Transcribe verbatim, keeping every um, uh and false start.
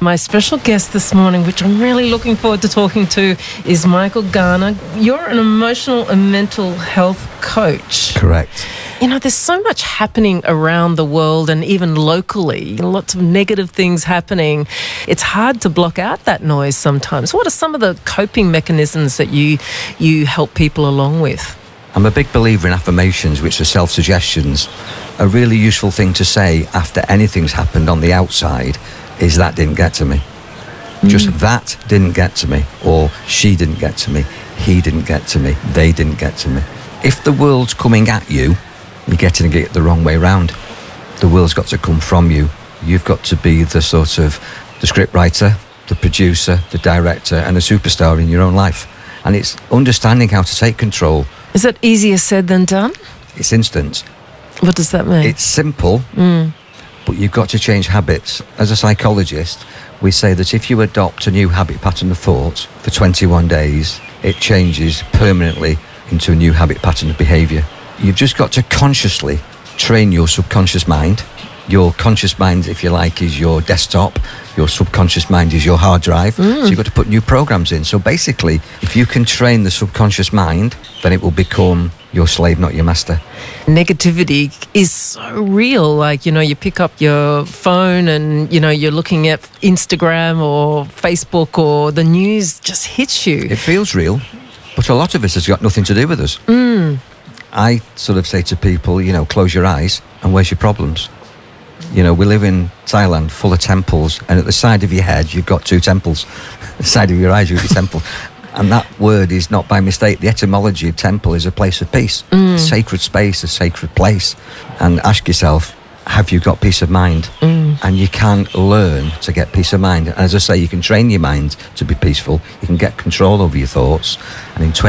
My special guest this morning, which I'm really looking forward to talking to, is Michael Garner. You're an emotional and mental health coach. Correct. You know, there's so much happening around the world and even locally, lots of negative things happening. It's hard to block out that noise sometimes. What are some of the coping mechanisms that you you help people along with? I'm a big believer in affirmations, which are self-suggestions. A really useful thing to say after anything's happened on the outside is that didn't get to me. Mm. Just that didn't get to me. Or she didn't get to me. He didn't get to me. They didn't get to me. If the world's coming at you, you're getting it the wrong way round. The world's got to come from you. You've got to be the sort of the script writer, the producer, the director, and a superstar in your own life. And it's understanding how to take control. Is that easier said than done? It's instant. What does that mean? It's simple, mm. but you've got to change habits. As a psychologist, we say that if you adopt a new habit pattern of thought for twenty-one days, it changes permanently into a new habit pattern of behaviour. You've just got to consciously train your subconscious mind. Your conscious mind, if you like, is your desktop. Your subconscious mind is your hard drive. Mm. So you've got to put new programs in. So basically, if you can train the subconscious mind, then it will become your slave, not your master. Negativity is so real. Like, you know, you pick up your phone and, you know, you're looking at Instagram or Facebook or the news just hits you. It feels real, but a lot of it has got nothing to do with us. Mm. I sort of say to people, you know, close your eyes and where's your problems? You know, we live in Thailand full of temples, and at the side of your head, you've got two temples. The side of your eyes, you've got your temple. And that word is not by mistake. The etymology of temple is a place of peace, mm. a sacred space, a sacred place. And ask yourself, have you got peace of mind? Mm. And you can learn to get peace of mind. And as I say, you can train your mind to be peaceful. You can get control over your thoughts. And in twenty